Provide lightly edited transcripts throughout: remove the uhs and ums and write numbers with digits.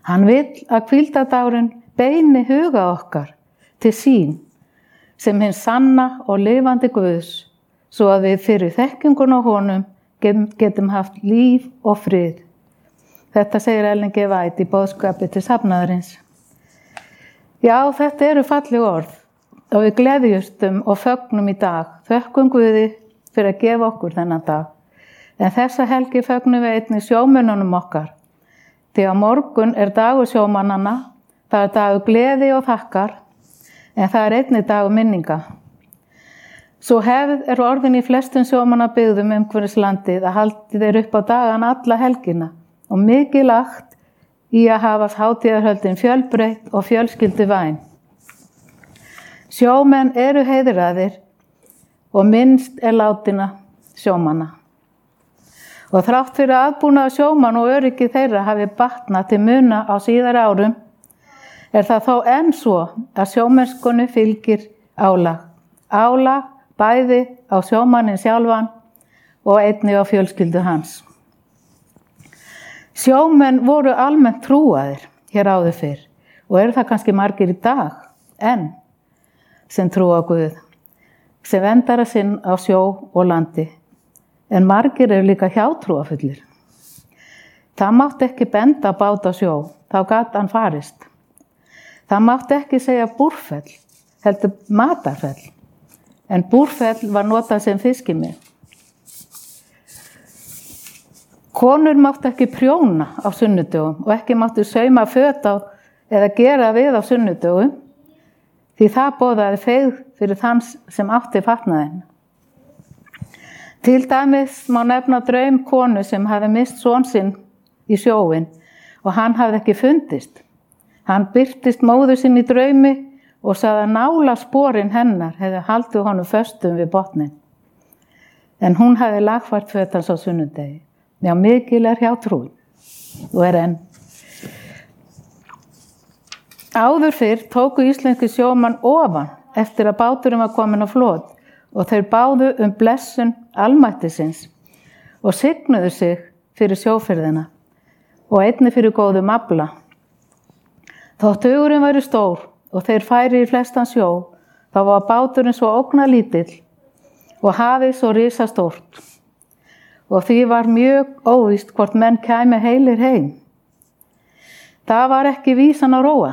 Hann vill að hvíldardagurinn beini huga okkar til sín sem hins sanna og lifandi Guðs, svo að við fyrir þekkingun á honum getum haft líf og frið. Þetta segir Ellen G. White í boðskapi til safnaðarins. Já, þetta eru falleg orð og við gleðjumst og fögnum í dag. Þökkum Guði fyrir að gefa okkur þennan dag. En þessa helgi fögnum við einnig sjómönnunum okkar. Því að morgun er dagur sjómannanna, það er dagur gleði og þakkar, en það er einnig dagur minninga. Svo hefð er orðin í flestum sjómannabyggðum umhverfis landið að haldi þeir upp á dagana alla helgina og mikið lagt í að hafa hátíðarhöldin fjölbreytt og fjölskylduvæn. Sjómenn eru heiðraðir og minnst er látinna sjómanna. Og þrátt fyrir aðbúnað sjómann og öryggi þeirra hafi batnað til muna á síðari árum, er það þó enn svo að sjómennskunni fylgir álag. Álag bæði á sjómannin sjálfan og einnig á fjölskyldu hans. Sjómenn voru almennt trúaðir hér áður fyrr og eru það kannski margir í dag enn sem trúa á Guð, sem verndara sinn á sjó og landi. En margir eru líka hjátrúafullir. Það mátti ekki benda bát á sjó, þá gat hann farist. Það mátti ekki segja búrfell, heldur matarfell, en búrfell var notað sem fiskimið. Konur mátti ekki prjóna á sunnudögum og ekki mátti sauma föt á eða gera við á sunnudögum, því það boðaði feigð fyrir þann sem átti fatnaðinn. Til dæmis má nefna draum konu sem hafði mist son sinn í sjóinn og hann hafði ekki fundist. Hann birtist móður sinn í draumi og sagði að nála sporin hennar hefði haldið honum föstum við botnin. En hún hafði lagfært föt hans á sunnudegi. Já, mikil er hjátrúin og er enn. Áður fyrr tóku íslenski sjómann ofan eftir að báturinn var komin á flot og þeir báðu blessun almættisins og signuðu sig fyrir sjóferðina og einnig fyrir góðum afla. Þótt hugurinn væri stór og þeir færi í flestan sjó, þá var báturinn svo ógnarlítill og hafið svo risastórt. Og því var mjög óvíst hvort menn kæmi heilir heim. Það var ekki vísan að róa.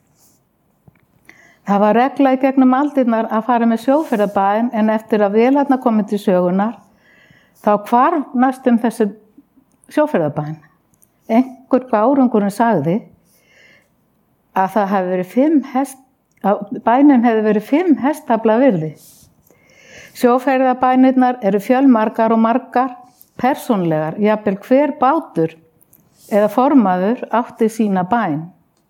Það var regla í gegnum aldirnar að fara með sjóferðabæn en eftir að vélarnar komið til sögunar, þá hvarf næstum þessi sjóferðabæn. Einhver gárungurinn sagði að það hefði verið bænin hefði verið 5 hestafla virði. Sjóferðabænirnar eru fjölmargar og margar persónlegar, jafnvel hver bátur eða formaður átti sína bæn.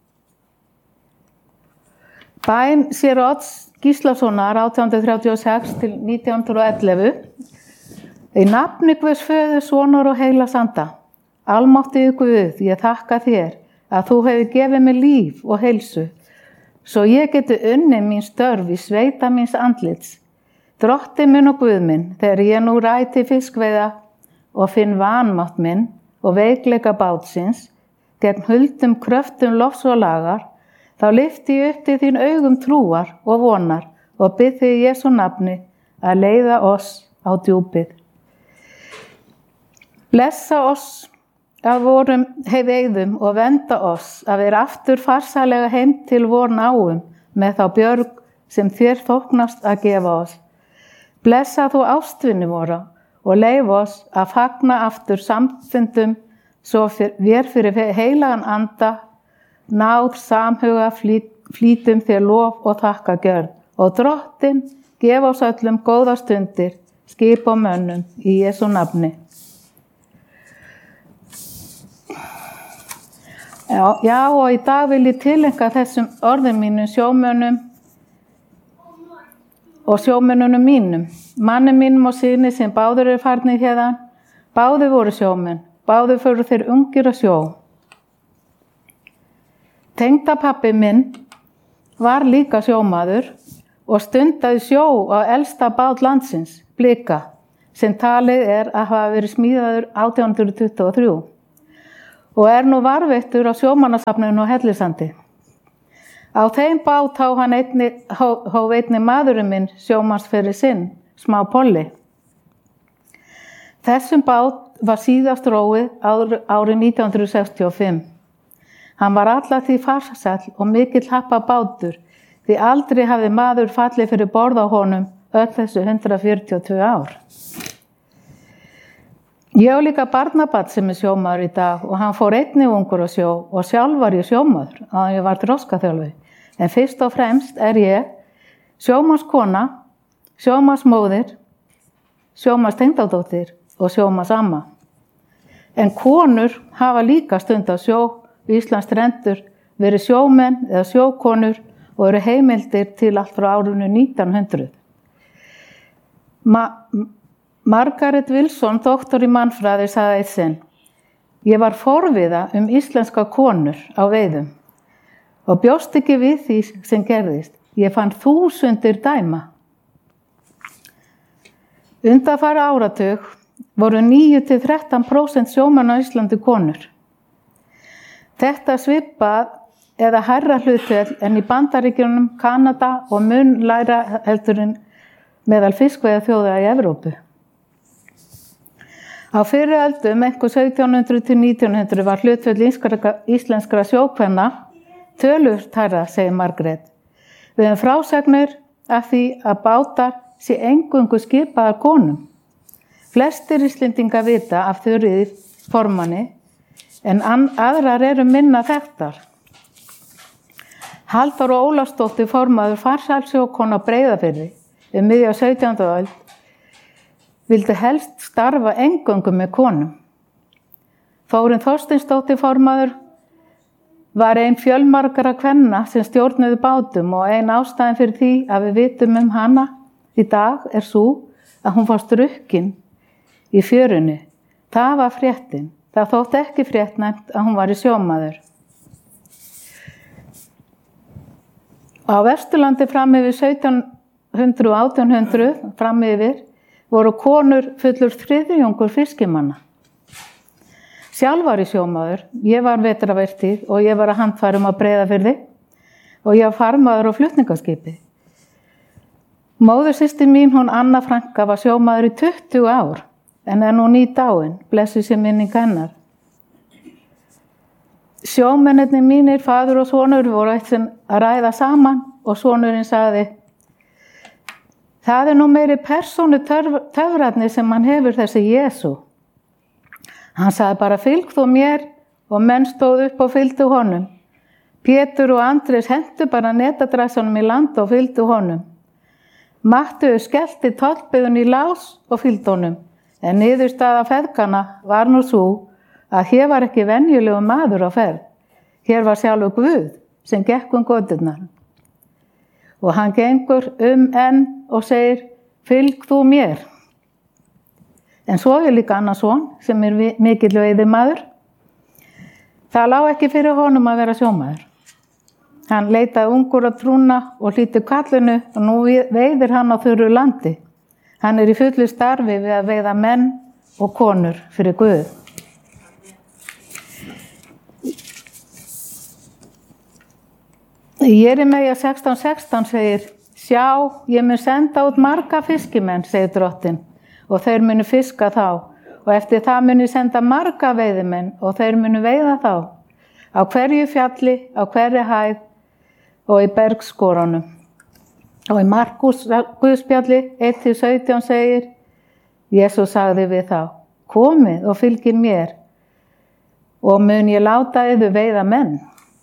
Bæn séra Odds Gíslasonar 1836 til 1911 í nafni Guðs föður, sonar og heilags anda. Almáttugur Guð, ég þakka þér að þú hefur gefið mér líf og heilsu, svo ég geti unnið mín störf í sveita míns andlits. Drottinn minn og Guð minn, þegar ég nú ræti fiskveiða og finn vanmátt minn og veikleika bátsins, gegn huldum kröftum lofs og lagar, þá lyfti ég upp til þín augum trúar og vonar og bið þig í Jesú nafni að leiða oss á djúpið. Blessa oss að vorum heiðum og venda oss að vera aftur farsælega heim til vor náum með þá björg sem þér þóknast að gefa oss. Blessa þú ástvinni vora og leif oss að fagna aftur samfundum svo vér fyrir heilagan anda náð samhuga flýtum þér lof og þakka gjörð og Drottinn gef oss öllum góða stundir, skip og mönnum í Jesú nafni. Já, og í dag vil ég tileinka þessum orðum mínum sjómönnum og sjómönnunum mínum, manni mínum og syni sem báður eru farnir hérðan, báður voru sjómenn, báður fóru þeir ungir að sjó. Tengdapabbi minn var líka sjómaður og stundaði sjó á elsta bát landsins, Blika, sem talið er að hafa verið smíðaður 1823. og nú varðveittur á sjómannasafninu á Hellisandi. Á þeim bát hóf einnig maðurinn minn sjómannsferil sinn, smá Polli. Þessum bát var síðast róið árið 1965. Hann var alla því farsæll og mikill happa bátur, því aldrei hafði maður fallið fyrir borð á honum öll þessu 142 ár. Ég á líka barnabarn sem sjómaður í dag og hann fór einnig ungur á sjó og sjálf var ég sjómaður áður en ég var þroskaþjálfi. En fyrst og fremst ég sjómannskona, sjómannsmóðir, sjómannstengdadóttir og sjómannsamma. En konur hafa líka stund á sjó við Íslands strendur, verið sjómenn eða sjókonur og eru heimildir til allt frá árinu 1900. Margaret Wilson, doktor í mannfræði, sagði eitt sinn: Ég var forviða íslenska konur á veiðum og bjóst ekki við því sem gerðist. Ég fann þúsundir dæma. Undanfarið áratug voru 9–13% sjómanna á Íslandi konur. Þetta svipað eða hærra hlutfall en í Bandaríkjunum, Kanada og mun lægra heldur en meðal fiskveiðaþjóða í Evrópu. Á fyrri öldum, einhver 1700–1900, var hlutfall íslenskra sjókvenna töluvert hærra, segir Margrét. Við höfum frásagnir af því að bátar sé eingöngu skipaðar konum. Flestir Íslendingar vita af Þuríði formanni, en aðrar eru minna þekktar. Halldór Ólafsdóttir, formaður farsælssjókona á Breiðafirði miðja 17. öld, vildi helst starfa eingöngu með konum. Þórunn Þorsteinsdóttir, formaður, var ein fjölmargra kvenna sem stjórnuðu bátum og ein ástæðan fyrir því að við vitum hana í dag sú að hún var strukkin í fjörunni. Það var fréttin. Það þótti ekki fréttnæmt að hún var sjómaður. Á Vesturlandi fram yfir 1700 og 1800 fram yfir voru konur fullur þriðjungur fiskimanna. Sjálf var ég sjómaður, ég var vetrarvertíð og ég var að handfærum á Breiðafirði og ég var farmaður á flutningaskipi. Móðursystir mín, hún Anna Franka, var sjómaður í 20 ár en nú nýdáin, blessuð sé minning hennar. Sjómennirnir mínir, faður og sonur, voru eitt sem að ræða saman og sonurinn sagði: Það nú meiri persónu töfrarnir sem hann hefur, þessi Jesú. Hann sagði bara: Fylg þú mér, og menn stóð upp og fylgdu honum. Pétur og Andrés hentu bara netadræsunum í land og fylgdu honum. Mattheus skellti tollbiðun í lás og fylgdu honum, en niðurstaða feðganna var nú sú að hér var ekki venjulegu maður á ferð. Hér var sjálfur Guð sem gekk göturnar. Og hann gengur enn og segir: Fylg þú mér. En svo líka annar son sem mikill veiðimaður. Það lá ekki fyrir honum að vera sjómaður. Hann leitaði ungur að trúna og hlýtti kallinu og nú veiðir hann á þurru landi. Hann í fullu starfi við að veiða menn og konur fyrir Guð. Jeremías 16:16 segir: Sjá, ég mun senda út marga fiskimenn, segir Drottinn, og þeir munu fiska þá, og eftir það munu senda marga veiðimenn og þeir munu veiða þá, á hverju fjalli, á hverju hæð og í bergskorunum. Og í Markús Guðspjalli 1-17 segir: Jesús sagði við þá: Komið og fylgið mér, og mun ég láta yður veiða menn.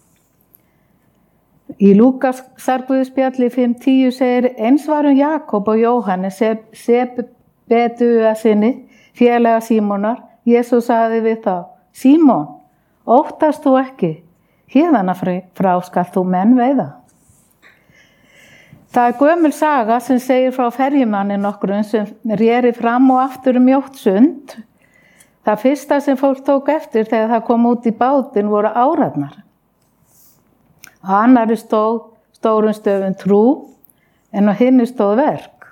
Í Lúkasar Guðspjalli 5:10 segir: Eins var Jakob og Jóhannes Sebedea syni, félaga Símonar. Jesús sagði við þá: Símon, óttast þú ekki, héðan frá skal þú menn veiða. Það gömul saga sem segir frá ferjumanni nokkrum sem réri fram og aftur mjótt sund. Það fyrsta sem fólk tók eftir þegar það kom út í bátinn voru árarnar. Á annarri stóð stórum stöfum trú, en á hinni stóð verk.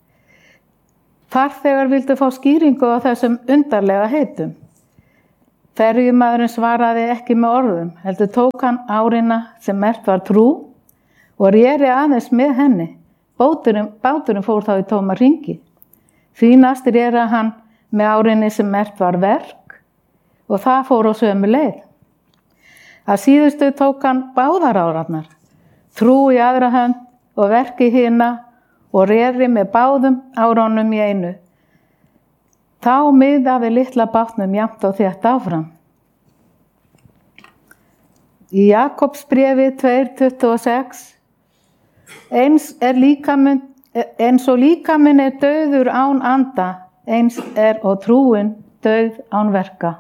Farþegar vildu fá skýringu á þessum undarlega heitum. Ferjumaðurinn svaraði ekki með orðum, heldur tók hann árina sem merkt var trú og réri aðeins með henni. Báturinn fór þá í tóma hringi. Því næst réri hann með árinni sem merkt var verk og það fór á sömu leið. Að síðustu tók hann báðar árarnar, trú í aðra hönd og verk í hina og réri með báðum árunum í einu. Þá miðaði litla bátnum jafnt og þétt áfram. Í Jakobsbréfi 2:26 eins og líkaminn dauður án anda, eins og trúin dauð án verka.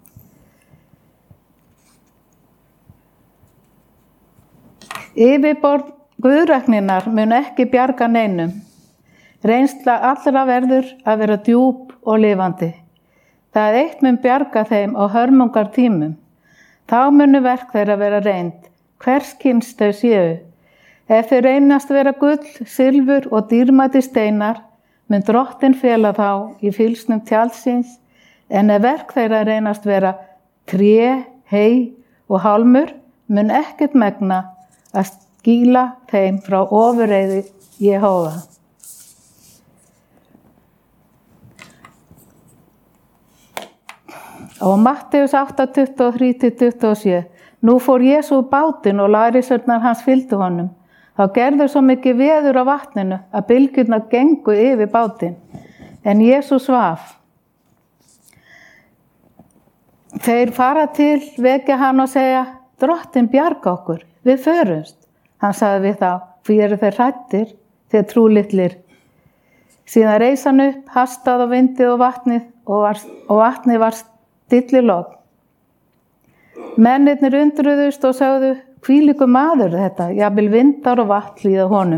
Yfirborð guðrækninnar mun ekki bjarga neinum. Reynsla allra verður að vera djúp og lifandi. Það eitt mun bjarga þeim á hörmungar tímum. Þá munu verk þeirra vera reynd, hvers kyns þau séu. Ef þau reynast vera gull, silfur og dýrmæti steinar, mun Drottinn fela þá í fylgsnum tjaldsins, en ef verk þeirra reynast vera tré, hey og hálmur, mun ekkert megna að skýla þeim frá ofurreiði Jehóva. Og Matteus 8:23-27. Nú fór Jesú úr bátinn og lærisveinarnir hans fylgdu honum. Þá gerðu svo mikið veður á vatninu að bylgjurnar gengu yfir bátinn. En Jesú svaf. Þeir fara til, vekja hann og segja, Drottinn bjarga okkur, við förumst. Hann sagði við þá, hví eru þeir hræddir, þeir trúlitlir. Síðan reis hann upp, hastað á vindið og vatnið og vatnið var stillilogn. Mennirnir undruðust og sögðu, hvílíkur maður þetta, jafnvel vindar og vatn hlýða honum.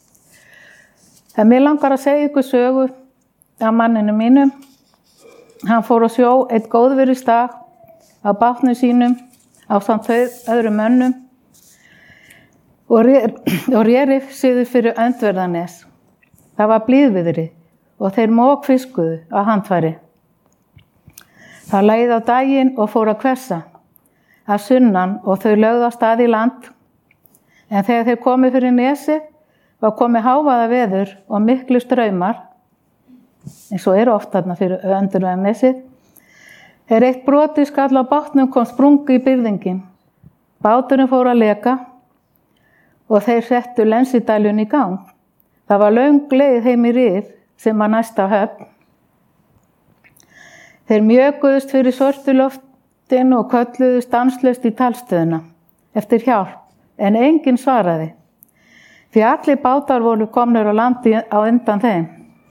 En mér langar að segja ykkur sögu af manninu mínum. Hann fór á sjó eitt góðviðrisdag á bátnum sínum ásamt öðrum mönnum og réri sig fyrir Öndverðarnes. Það var blíðviðri og þeir mókfiskuðu á handfæri. Það leið á daginn og fór að hvessa að sunnan og þau lögðu á stað í land. En þegar þeir komu fyrir nesið var komið hávaða veður og miklu straumar, eins og eru oft þarna fyrir Öndverðarnesið. Þegar eitt broti skall á bátnum kom sprungu í byrðingin. Báturinn fór að leka og þeir settu lensidæljun í gang. Það var löng leið heim í Rif sem var næsta höfn. Þeir mjökuðust fyrir sortu loftin og kölluðu stanslaust í talstöðuna eftir hjálp, en enginn svaraði. Því allir bátar voru komnir á landi á undan þeim.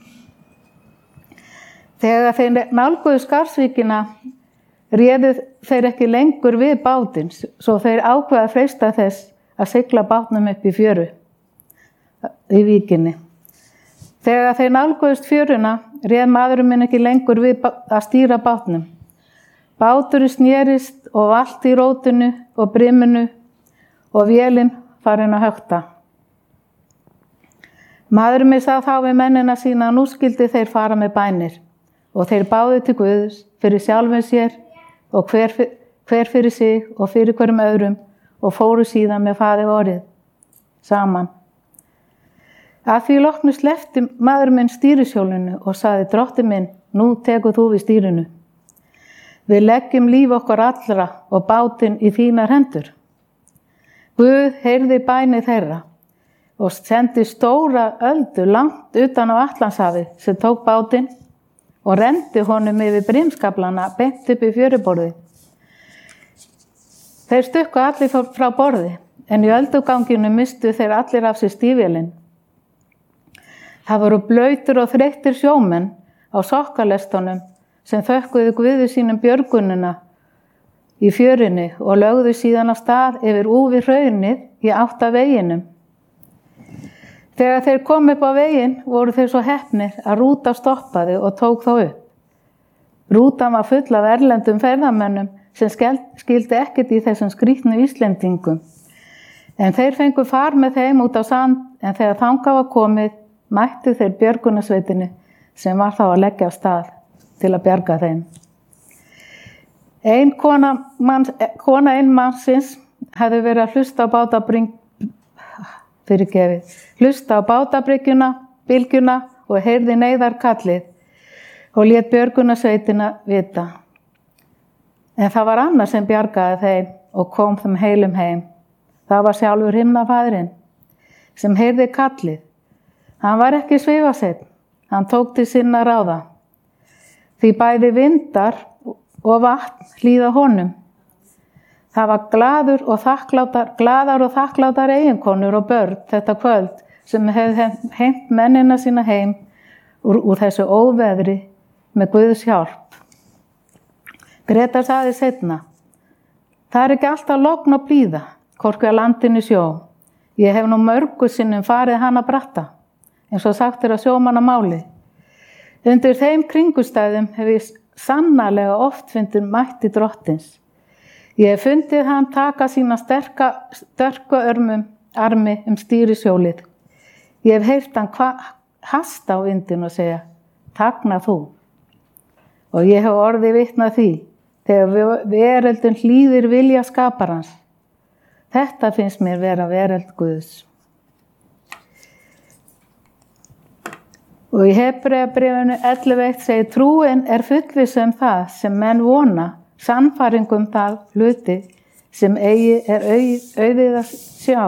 Þegar þeir nálguðu Skarðsvíkina réðu þeir ekki lengur við bátinn, svo þeir ákveða að freista þess að sigla bátnum upp í fjöru í víkinni. Þegar þeir nálguðust fjöruna réð maðurinn minn ekki lengur við að stýra bátnum. Báturinn snerist og valt í rótinu og briminu og vélinn farin að hökta. Maðurinn minn sagði þá við mennina sína að nú skyldi þeir fara með bænir og þeir báðu til Guðs fyrir sjálfum sér og hver fyrir sig og fyrir hverjum öðrum og fóru síðan með faðir orðið saman. Að því loknu sleppti maður minn stýrishjólinu og sagði, Drottinn minn, nú tekur þú við stýrinu. Við leggjum líf okkar allra og bátinn í þínar hendur. Guð heyrði bæni þeirra og sendi stóra öldu langt utan á Atlantshafið sem tók bátinn og renndi honum yfir brimskaflana beint upp í fjöruborði. Þeir stukku allir frá borði, en í ölduganginu mistu þeir allir af sér stígvélin. Það voru blautir og þreyttir sjómenn á sokkalestunum sem þökkuðu Guði sínum björgunina í fjörinni og lögðu síðan á stað yfir úfi hraunið í átt af veginum. Þegar þeir kom upp á veginn voru þeir svo heppnir að rúta stoppaði og tók þá upp. Rútan var full af erlendum ferðamönnum sem skildi ekkert í þessum skrýtnu Íslendingum. En þeir fengu far með þeim út á sand, en þegar þangað var komið, mættu þeir björgunarsveitinni sem var þá að leggja af stað til að bjarga þeim. Kona ein mannsins hefði verið að hlusta á bátabylgjuna og heyrði neyðarkallið og lét björgunarsveitina vita. En það var annar sem bjargaði þeim og kom þeim heilum heim. Það var sjálfur himnafaðirinn sem heyrði kallið. Hann var ekki svifaseinn, hann tók til sinna ráða. Því bæði vindar og vatn hlýða honum. Það var glaðar og þakklátar eiginkonur og börn þetta kvöld sem hefði heimt mennina sína heim úr þessu óveðri með Guðs hjálp. Grétar sagði seinna: það er ekki alltaf logn og blíða, hvorki á landinu sjó. Ég hef nú mörgu sinnum farið hana bratta, eins og sagt að sjómannamáli. Undir þeim kringustæðum hef ég sannarlega oft fundið mætti drottins. Ég hef fundið hann taka sína sterka armi stýrishjólið. Ég hef heyrt hann hasta á vindinn og segja: þagna þú. Og ég hef orðið vitna því, þegar veröldin hlýðir vilja skaparans. Þetta finnst mér vera veröld Guðs. Og í Hebreabréfinu 11:1 segir: trúin er fullviss það sem menn vona, sannfæring það hluti sem eigi er auðið að sjá.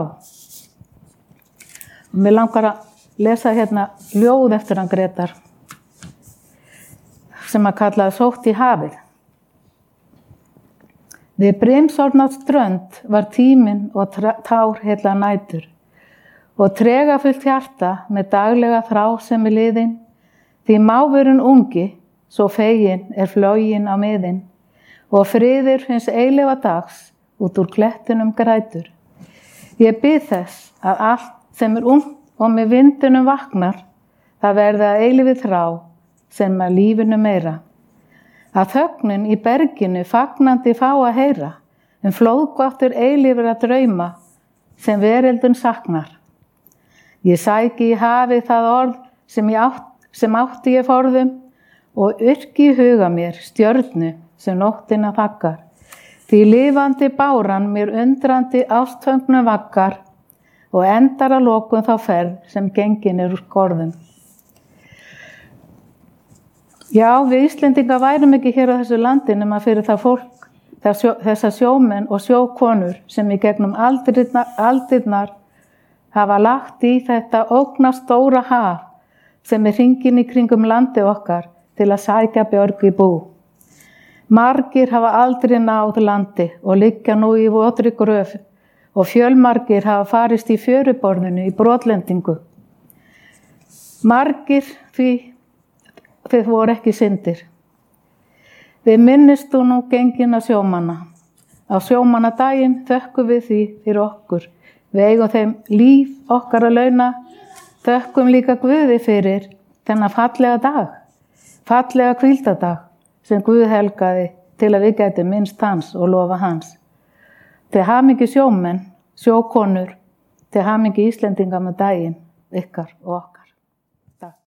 Og mér langar að lesa hérna ljóð eftir hann Grétar, sem að kallaði Sótt í hafið. Við brimsornað strönd var tíminn og tár heilla nætur, og tregafullt hjarta með daglega þrá sem er liðin, því mávurinn ungi, svo fegin er flógin á miðin, og friður hins eilífa dags út úr klettunum grætur. Ég bið þess að allt sem er ungt og með vindunum vaknar, það verði að eilífi þrá sem að lífinu meira. Að þögnin í berginu fagnandi fá að heyra, flóðgáttur eilífra drauma sem veröldin saknar. Ég sæki í hafið það orð sem átti ég forðum, og yrki í huga mér stjörnu sem nóttina þakkar. Því lifandi báran mér undrandi ástföngnu vaggar, og endar að lokum þá ferð sem gengin úr skorðum. Já, við Íslendingar værum ekki hér á þessu landi nema fyrir það fólk, þessa sjómenn og sjókonur sem í gegnum aldirnar hafa lagt í þetta ógnastóra haf sem er hringinn í kringum landi okkar til að sækja björg í bú. Margir hafa aldrei náð landi og liggja nú í votri gröf, og fjölmargir hafa farist í fjöruborðinu í brotlendingu. Margir því þeir voru ekki syndir. Við minnist nú gengin að sjómanna. Á sjómannadaginn þökkum við því fyrir okkur. Við eigum þeim líf okkar að launa, þökkum líka Guði fyrir þennan fallega dag, fallega hvíldardag sem Guð helgaði til að við gætum minnst hans og lofa hans. Til hamingju sjómenn, sjókonur, til hamingju Íslendinga með daginn, ykkar og okkar.